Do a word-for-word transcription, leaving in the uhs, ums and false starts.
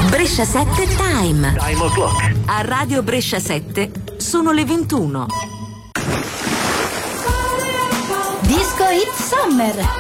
Brescia sette Time. Time o'clock. A Radio Brescia sette sono le ventuno. Disco Hit Summer.